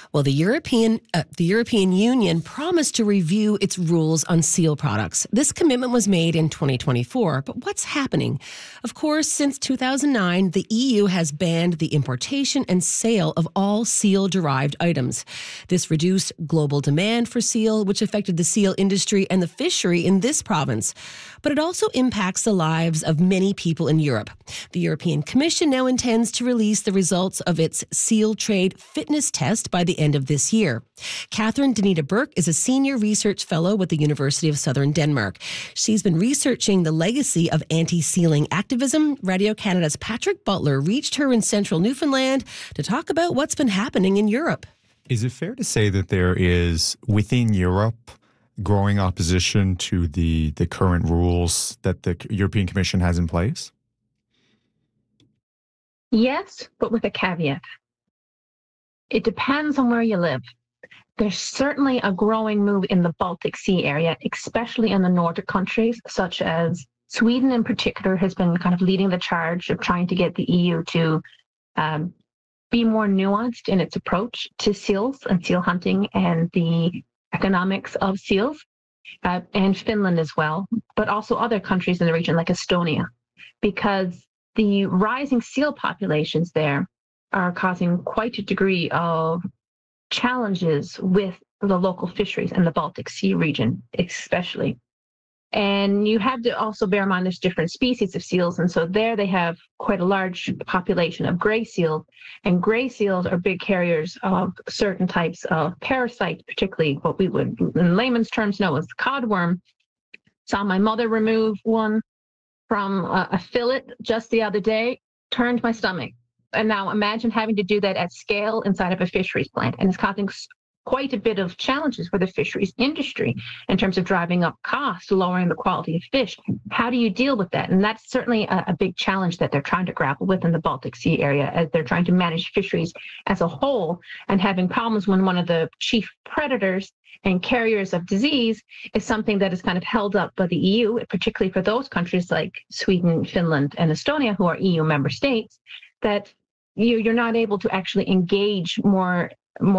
Well, the European Union promised to review its rules on seal products. This commitment was made in 2024. But what's happening? Of course, since 2009, the EU has banned the importation and sale of all seal-derived items. This reduced global demand for seal, which affected the seal industry and the fishery in this province. But it also impacts the lives of many people in Europe. The European Commission now intends to release the results of its seal trade fitness test by the end of this year. Catherine Danita Burke is a senior research fellow with the University of Southern Denmark. She's been researching the legacy of anti-sealing activism. Radio Canada's Patrick Butler reached her in central Newfoundland to talk about what's been happening in Europe. Is it fair to say that there is, within Europe, growing opposition to the current rules that the European Commission has in place? Yes, but with a caveat. It depends on where you live. There's certainly a growing move in the Baltic Sea area, especially in the Nordic countries, such as Sweden in particular has been kind of leading the charge of trying to get the EU to be more nuanced in its approach to seals and seal hunting and the economics of seals, and Finland as well, but also other countries in the region like Estonia, because the rising seal populations there are causing quite a degree of challenges with the local fisheries and the Baltic Sea region, especially. And you have to also bear in mind there's different species of seals. And so there they have quite a large population of gray seals. And gray seals are big carriers of certain types of parasites, particularly what we would in layman's terms know as the codworm. Saw my mother remove one from a fillet just the other day, turned my stomach. And now imagine having to do that at scale inside of a fisheries plant. And it's causing quite a bit of challenges for the fisheries industry in terms of driving up costs, lowering the quality of fish. How do you deal with that? And that's certainly a big challenge that they're trying to grapple with in the Baltic Sea area as they're trying to manage fisheries as a whole and having problems when one of the chief predators and carriers of disease is something that is kind of held up by the EU, particularly for those countries like Sweden, Finland, and Estonia, who are EU member states, that you're not able to actually engage more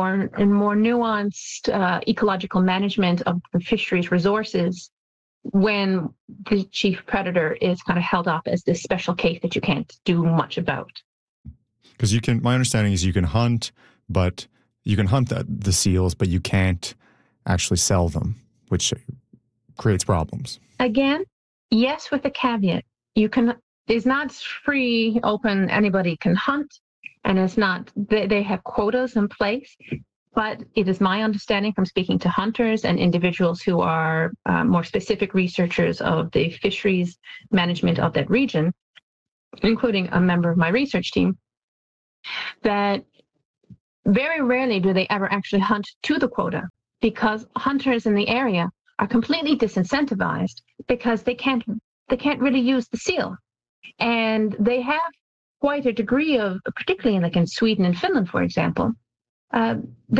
nuanced ecological management of the fisheries resources when the chief predator is kind of held up as this special case that you can't do much about. Because my understanding is you can hunt, but you can hunt the seals, but you can't actually sell them, which creates problems. Again, yes, with a caveat. It's not free, open, anybody can hunt, and it's not, they have quotas in place, but it is my understanding from speaking to hunters and individuals who are more specific researchers of the fisheries management of that region, including a member of my research team, that very rarely do they ever actually hunt to the quota, because hunters in the area are completely disincentivized because they can't really use the seal. And they have quite a degree of, particularly like in Sweden and Finland, for example, there